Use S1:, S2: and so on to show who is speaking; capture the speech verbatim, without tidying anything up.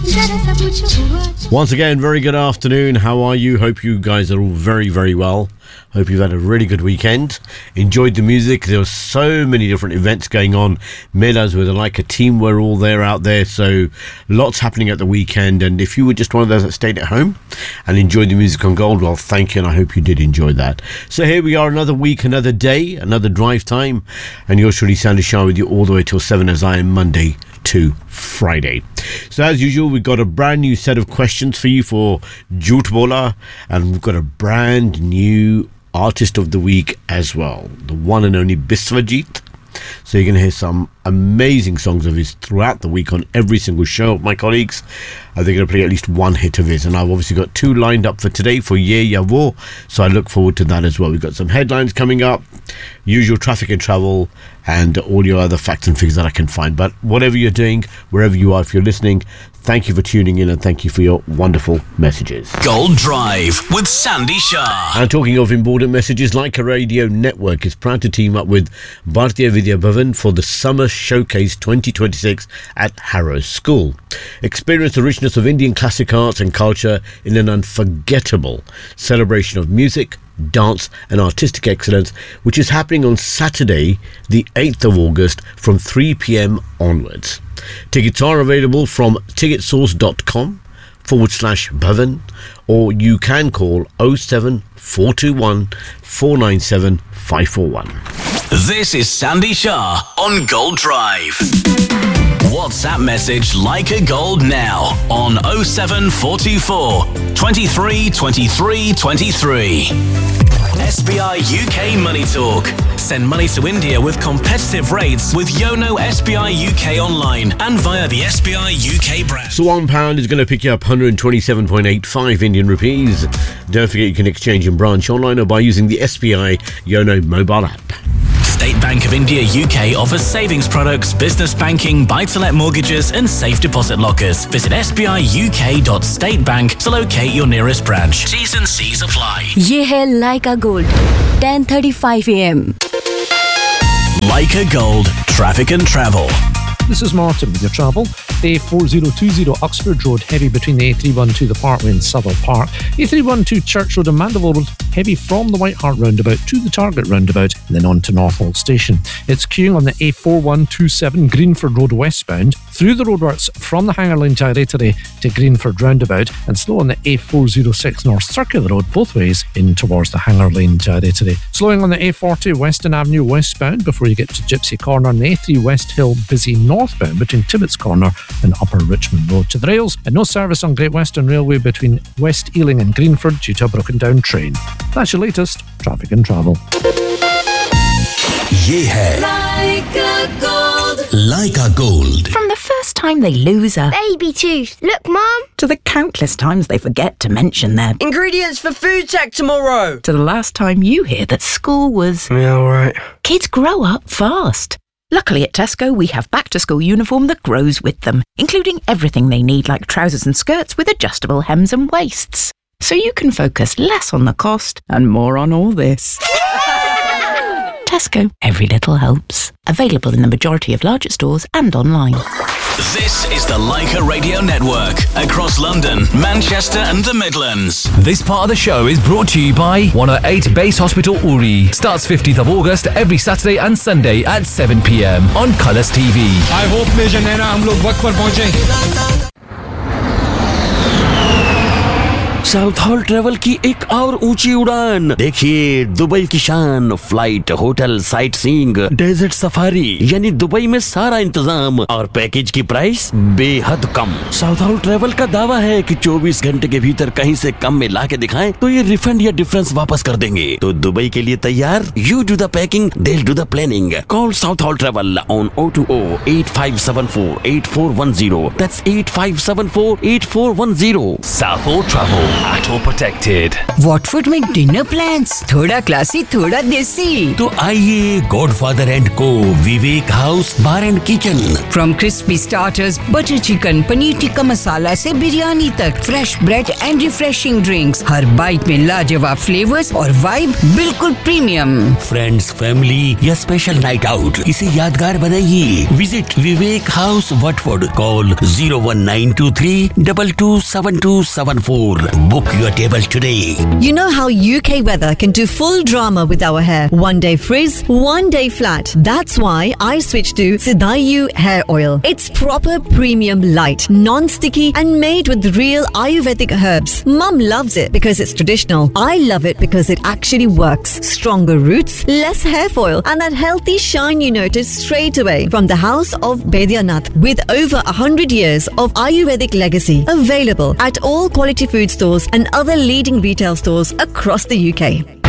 S1: Once again, very good afternoon. How are you? Hope you guys are all very, very well. Hope you've had a really good weekend. Enjoyed the music. There were so many different events going on. Melas with like a team were all there out there. So lots happening at the weekend. And if you were just one of those that stayed at home and enjoyed the music on Gold, well, thank you. And I hope you did enjoy that. So here we are, another week, another day, another drive time. And yours truly, Sandy Shah, with you all the way till seven as I am Monday to Friday. So as usual, we've got a brand new set of questions for you for Jhoot Bola, and we've got a brand new artist of the week as well, the one and only Biswajit. So you're going to hear some amazing songs of his throughout the week on every single show of my colleagues. Uh, they're going to play at least one hit of his, and I've obviously got two lined up for today for Ye Ya Wo, so I look forward to that as well. We've got some headlines coming up, usual traffic and travel, and all your other facts and figures that I can find. But whatever you're doing, wherever you are, if you're listening, thank you for tuning in and thank you for your wonderful messages.
S2: Gold Drive with Sandy Shah.
S1: And talking of important messages, Leica Radio Network is proud to team up with Bharatiya Vidya Bhavan for the Summer Showcase twenty twenty-six at Harrow School. Experience the richness of Indian classic arts and culture in an unforgettable celebration of music, dance and artistic excellence, which is happening on Saturday the eighth of August from three p.m. onwards. Tickets are available from ticketsource.com forward slash Bhavan, or you can call oh seven four two one four nine seven five four one.
S2: This is Sandy Shah on Gold Drive. WhatsApp message Leica Gold now on oh seven four two four twenty-three twenty-three twenty-three. S B I U K Money Talk. Send money to India with competitive rates with Yono S B I U K online and via the S B I U K brand.
S1: So one pound is going to pick you up one hundred twenty-seven point eight five Indian rupees. Don't forget you can exchange in branch, online or by using the S B I Yono mobile app.
S2: State Bank of India U K offers savings products, business banking, buy-to-let mortgages and safe deposit lockers. Visit s b i u k dot state bank to locate your nearest branch. T's and C's apply.
S3: ये है Leica Gold, ten thirty-five a.m.
S2: Leica Gold, traffic and travel.
S4: This is Martin with your travel. A four oh two oh Oxford Road, heavy between the A three twelve the Parkway and Southall Park. A three twelve Church Road and Mandeville Road, heavy from the White Hart roundabout to the Target roundabout and then on to Northolt Station. It's queuing on the A four one two seven Greenford Road westbound, through the roadworks from the Hanger Lane Directory to Greenford roundabout, and slow on the A four oh six North Circular Road both ways in towards the Hanger Lane Directory. Slowing on the A forty Western Avenue westbound before you get to Gypsy Corner, and the A three West Hill busy northbound between Tibbetts Corner and Upper Richmond Road. To the rails, and no service on Great Western Railway between West Ealing and Greenford due to a broken down train. That's your latest traffic and travel.
S2: Ye hai
S5: Leica Gold.
S2: Leica Gold.
S6: From the first time they lose a
S5: Baby tooth. Look, Mum.
S6: to the countless times they forget to mention their
S7: ingredients for food tech tomorrow,
S6: to the last time you hear that school was...
S7: Yeah, alright.
S6: Kids grow up fast. Luckily at Tesco, we have back-to-school uniform that grows with them, including everything they need like trousers and skirts with adjustable hems and waists. So you can focus less on the cost and more on all this. Tesco, every little helps. Available in the majority of larger stores and online.
S2: This is the Leica Radio Network across London, Manchester and the Midlands.
S8: This part of the show is brought to you by one oh eight Base Hospital Uri. Starts fifteenth of August every Saturday and Sunday at seven p.m. on Colours T V.
S9: I hope Major Naina हम लोग वक्त पर पहुंचे.
S10: South hall travel की एक और ऊंची उड़ान. देखिए दुबई की शान, flight, hotel, sight seeing, desert safari, यानी दुबई में सारा इंतजाम और पैकेज की प्राइस बेहद कम. साउथ हॉल ट्रेवल का दावा है कि चौबीस घंटे के भीतर कहीं से कम में ला के दिखाएं तो ये रिफंड या डिफरेंस वापस कर देंगे. तो दुबई के लिए तैयार? You do the packing, they do the planning. Call south hall travel on O two O eight five seven four eight four one zero. That's eight five seven four eight four one zero.
S8: South Hall Travel. Auto protected.
S11: Watford में dinner plans थोड़ा classy थोड़ा देसी.
S10: तो आइए godfather and को विवेक house bar and kitchen.
S11: From crispy starters, butter chicken, paneer tikka masala से बिरयानी तक, fresh bread and refreshing drinks. Her bite में लाजवाब फ्लेवर्स और वाइब बिल्कुल प्रीमियम.
S10: फ्रेंड्स, फैमिली या स्पेशल नाइट आउट, इसे यादगार बनाइए. Visit Vivek house वटफोर्ड. Call zero one nine two three two two seven two seven four. Book your table today.
S12: You know how U K weather can do full drama with our hair. One day frizz, one day flat. That's why I switched to Sidayu hair oil. It's proper premium light, non-sticky and made with real Ayurvedic herbs. Mum loves it because it's traditional. I love it because it actually works. Stronger roots, less hair foil and that healthy shine you notice straight away. From the house of Baidyanath with over a hundred years of Ayurvedic legacy. Available at all quality food stores and other leading retail stores across the U K.